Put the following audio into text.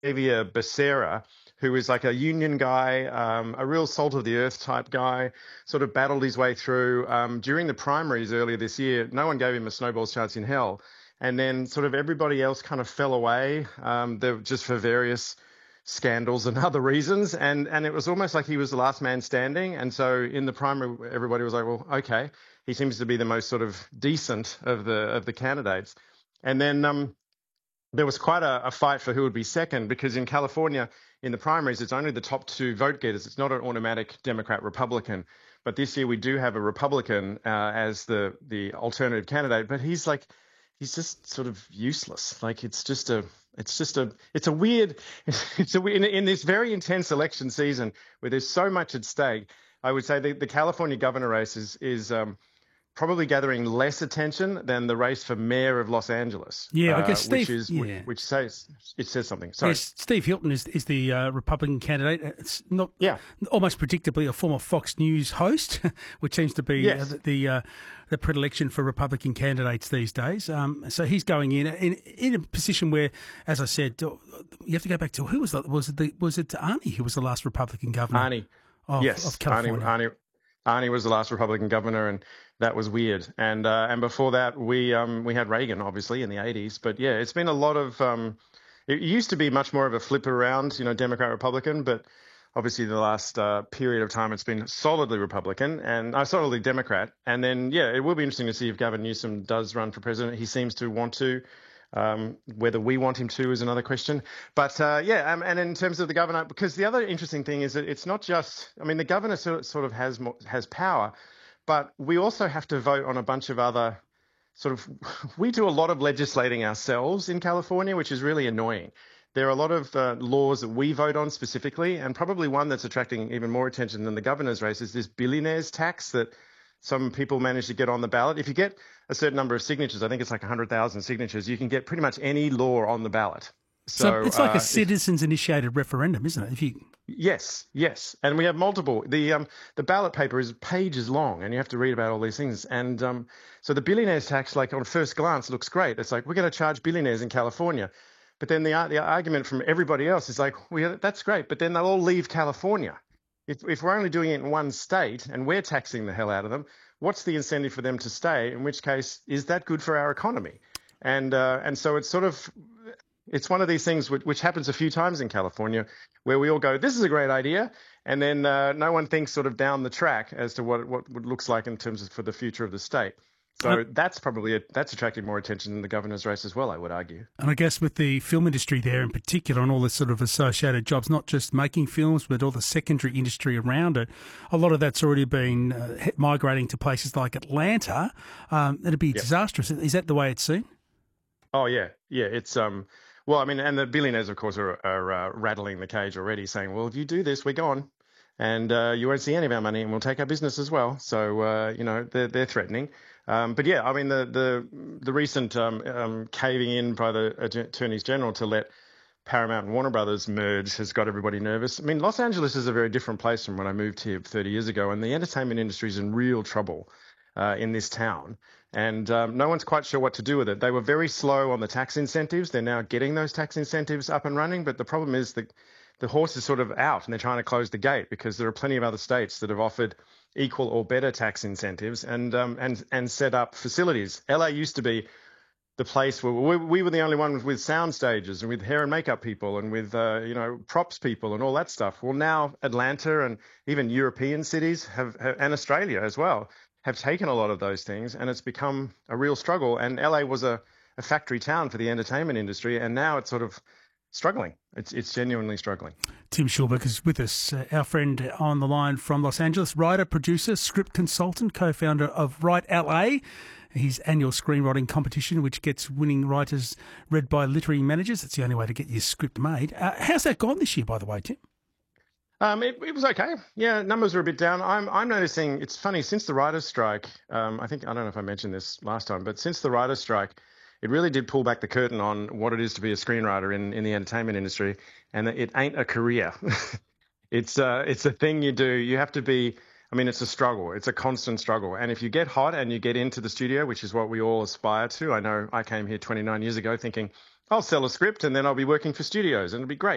Xavier Becerra, who is like a union guy, a real salt of the earth type guy, sort of battled his way through. During the primaries earlier this year, no one gave him a snowball's chance in hell. And then sort of everybody else kind of fell away, just for various scandals and other reasons. And it was almost like he was the last man standing. And so in the primary, everybody was like, well, okay, he seems to be the most sort of decent of the candidates. And then there was quite a fight for who would be second, because in California, in the primaries, it's only the top two vote getters. It's not an automatic Democrat-Republican. But this year we do have a Republican as the alternative candidate. But he's just sort of useless. Like it's a weird, in this very intense election season where there's so much at stake. I would say the California governor race is probably gathering less attention than the race for mayor of Los Angeles. Yeah, I guess Steve, which says something. Sorry. Yes, Steve Hilton is the Republican candidate. It's not almost predictably a former Fox News host, which seems to be the predilection for Republican candidates these days. So he's going in a position where, as I said, you have to go back to who was it Arnie who was the last Republican governor? Arnie. Of California. Arnie was the last Republican governor, and that was weird. And before that, we had Reagan, obviously, in the 80s. But yeah, it's been a lot of. It used to be much more of a flip around, Democrat Republican, but obviously the last period of time it's been solidly Republican and solidly Democrat. And then it will be interesting to see if Gavin Newsom does run for president. He seems to want to. Whether we want him to is another question. But and in terms of the governor, because the other interesting thing is that it's not just, the governor sort of has power, but we also have to vote on a bunch of other we do a lot of legislating ourselves in California, which is really annoying. There are a lot of laws that we vote on specifically, and probably one that's attracting even more attention than the governor's race is this billionaires tax that some people manage to get on the ballot. If you get a certain number of signatures, I think it's like 100,000 signatures, you can get pretty much any law on the ballot. So it's like a citizens-initiated referendum, isn't it? Yes, and we have multiple. The ballot paper is pages long, and you have to read about all these things. And so the billionaires tax, like on first glance, looks great. It's like we're going to charge billionaires in California, but then the argument from everybody else is like, that's great, but then they'll all leave California. If we're only doing it in one state and we're taxing the hell out of them, what's the incentive for them to stay? In which case, is that good for our economy? And so it's one of these things which happens a few times in California where we all go, this is a great idea. And then no one thinks sort of down the track as to what it looks like in terms of for the future of the state. So that's attracting more attention than the governor's race as well, I would argue. And I guess with the film industry there in particular and all the sort of associated jobs, not just making films, but all the secondary industry around it, a lot of that's already been migrating to places like Atlanta. It'd be disastrous. Is that the way it's seen? Oh, yeah. Yeah, it's and the billionaires, of course, are rattling the cage already, saying, well, if you do this, we're gone. And you won't see any of our money, and we'll take our business as well. So, they're threatening. But yeah, the recent caving in by the attorneys general to let Paramount and Warner Brothers merge has got everybody nervous. Los Angeles is a very different place from when I moved here 30 years ago, and the entertainment industry is in real trouble in this town. And no one's quite sure what to do with it. They were very slow on the tax incentives. They're now getting those tax incentives up and running, but the problem is that the horse is sort of out and they're trying to close the gate because there are plenty of other states that have offered equal or better tax incentives and set up facilities. LA used to be the place where we were the only one with sound stages and with hair and makeup people and with props people and all that stuff. Well, now Atlanta and even European cities and Australia as well have taken a lot of those things, and it's become a real struggle. And LA was a factory town for the entertainment industry, and now it's sort of struggling. It's genuinely struggling. Tim Schulberg is with us, our friend on the line from Los Angeles, writer, producer, script consultant, co-founder of Write LA, his annual screenwriting competition, which gets winning writers read by literary managers. It's the only way to get your script made. How's that gone this year, by the way, Tim? It was okay. Yeah, numbers are a bit down. I'm noticing, it's funny, since the writer's strike, I don't know if I mentioned this last time, but since the writer's strike, it really did pull back the curtain on what it is to be a screenwriter in the entertainment industry, and it ain't a career. It's a thing you do. You have to be. It's a struggle. It's a constant struggle. And if you get hot and you get into the studio, which is what we all aspire to, I know I came here 29 years ago thinking I'll sell a script and then I'll be working for studios and it'll be great.